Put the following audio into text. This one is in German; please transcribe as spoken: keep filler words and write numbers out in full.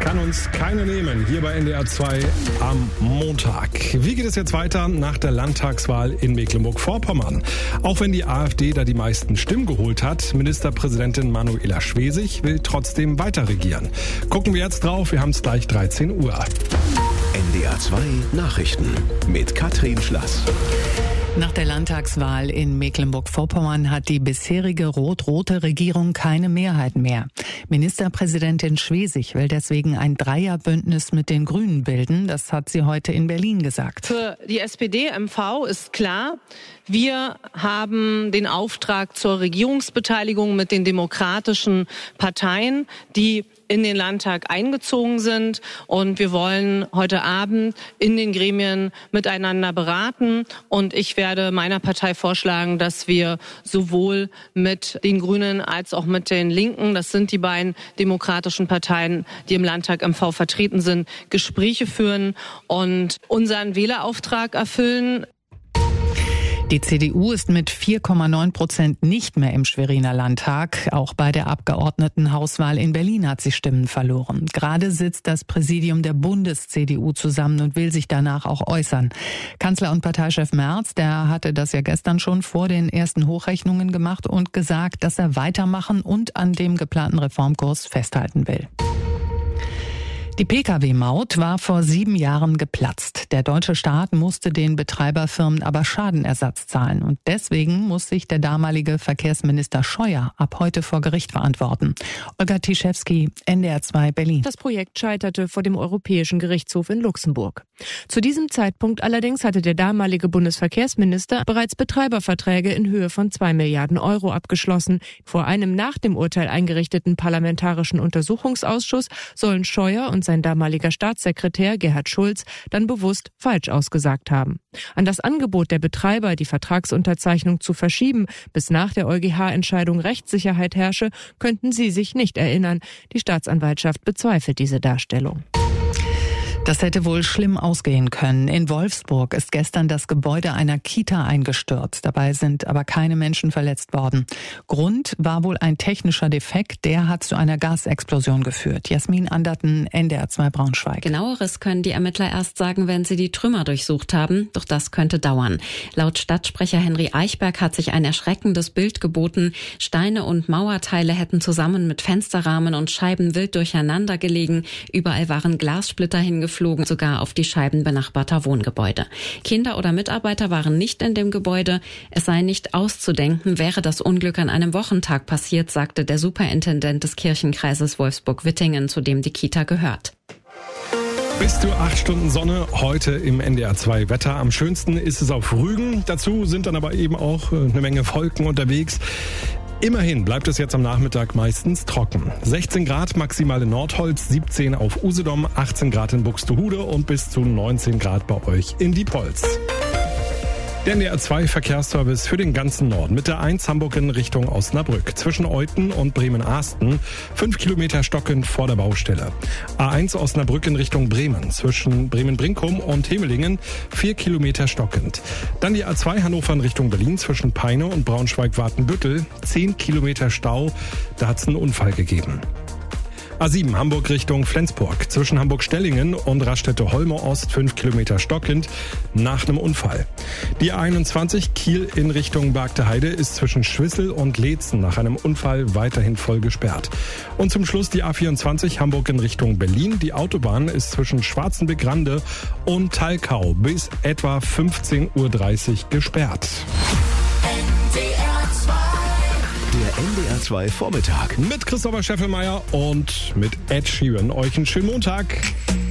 Kann uns keiner nehmen, hier bei N D R zwei am Montag. Wie geht es jetzt weiter nach der Landtagswahl in Mecklenburg-Vorpommern? Auch wenn die AfD da die meisten Stimmen geholt hat, Ministerpräsidentin Manuela Schwesig will trotzdem weiter regieren. Gucken wir jetzt drauf, wir haben es gleich dreizehn Uhr. N D R zwei Nachrichten mit Katrin Schlass. Nach der Landtagswahl in Mecklenburg-Vorpommern hat die bisherige rot-rote Regierung keine Mehrheit mehr. Ministerpräsidentin Schwesig will deswegen ein Dreierbündnis mit den Grünen bilden. Das hat sie heute in Berlin gesagt. Für die S P D M V ist klar, wir haben den Auftrag zur Regierungsbeteiligung mit den demokratischen Parteien, die in den Landtag eingezogen sind. Und wir wollen heute Abend in den Gremien miteinander beraten. Und ich werde meiner Partei vorschlagen, dass wir sowohl mit den Grünen als auch mit den Linken, das sind die beiden demokratischen Parteien, die im Landtag M V vertreten sind, Gespräche führen und unseren Wählerauftrag erfüllen. Die C D U ist mit vier Komma neun Prozent nicht mehr im Schweriner Landtag. Auch bei der Abgeordnetenhauswahl in Berlin hat sie Stimmen verloren. Gerade sitzt das Präsidium der Bundes-C D U zusammen und will sich danach auch äußern. Kanzler und Parteichef Merz, der hatte das ja gestern schon vor den ersten Hochrechnungen gemacht und gesagt, dass er weitermachen und an dem geplanten Reformkurs festhalten will. Die Pkw-Maut war vor sieben Jahren geplatzt. Der deutsche Staat musste den Betreiberfirmen aber Schadenersatz zahlen. Und deswegen muss sich der damalige Verkehrsminister Scheuer ab heute vor Gericht verantworten. Olga Tischewski, N D R zwei Berlin. Das Projekt scheiterte vor dem Europäischen Gerichtshof in Luxemburg. Zu diesem Zeitpunkt allerdings hatte der damalige Bundesverkehrsminister bereits Betreiberverträge in Höhe von zwei Milliarden Euro abgeschlossen. Vor einem nach dem Urteil eingerichteten parlamentarischen Untersuchungsausschuss sollen Scheuer und sein damaliger Staatssekretär Gerhard Schulz dann bewusst falsch ausgesagt haben. An das Angebot der Betreiber, die Vertragsunterzeichnung zu verschieben, bis nach der EuGH-Entscheidung Rechtssicherheit herrsche, könnten sie sich nicht erinnern. Die Staatsanwaltschaft bezweifelt diese Darstellung. Das hätte wohl schlimm ausgehen können. In Wolfsburg ist gestern das Gebäude einer Kita eingestürzt. Dabei sind aber keine Menschen verletzt worden. Grund war wohl ein technischer Defekt. Der hat zu einer Gasexplosion geführt. Jasmin Anderten, N D R zwei Braunschweig. Genaueres können die Ermittler erst sagen, wenn sie die Trümmer durchsucht haben. Doch das könnte dauern. Laut Stadtsprecher Henry Eichberg hat sich ein erschreckendes Bild geboten. Steine und Mauerteile hätten zusammen mit Fensterrahmen und Scheiben wild durcheinander gelegen. Überall waren Glassplitter hingeflogen. Flogen sogar auf die Scheiben benachbarter Wohngebäude. Kinder oder Mitarbeiter waren nicht in dem Gebäude. Es sei nicht auszudenken, wäre das Unglück an einem Wochentag passiert, sagte der Superintendent des Kirchenkreises Wolfsburg-Wittingen, zu dem die Kita gehört. Bis zu acht Stunden Sonne heute im N D R zwei Wetter. Am schönsten ist es auf Rügen. Dazu sind dann aber eben auch eine Menge Wolken unterwegs. Immerhin bleibt es jetzt am Nachmittag meistens trocken. sechzehn Grad maximal in Nordholz, siebzehn auf Usedom, achtzehn Grad in Buxtehude und bis zu neunzehn Grad bei euch in Diepholz. Der N D R zwei Verkehrsservice für den ganzen Norden mit der eins Hamburg in Richtung Osnabrück. Zwischen Euthen und Bremen-Ahsten fünf Kilometer stockend vor der Baustelle. A eins Osnabrück in Richtung Bremen. Zwischen Bremen-Brinkum und Hemelingen vier Kilometer stockend. Dann die A zwei Hannover in Richtung Berlin zwischen Peine und Braunschweig-Watenbüttel. zehn Kilometer Stau. Da hat es einen Unfall gegeben. A sieben Hamburg Richtung Flensburg. Zwischen Hamburg-Stellingen und Raststätte-Holme Ost fünf Kilometer stockend nach einem Unfall. Die A einundzwanzig Kiel in Richtung Bargteheide ist zwischen Schwissel und Leetzen nach einem Unfall weiterhin voll gesperrt. Und zum Schluss die A vierundzwanzig Hamburg in Richtung Berlin. Die Autobahn ist zwischen Schwarzenbeck-Rande und Talkau bis etwa fünfzehn Uhr dreißig gesperrt. Der N D R zwei Vormittag Mit Christopher Scheffelmeier und mit Ed Sheeran. Euch einen schönen Montag.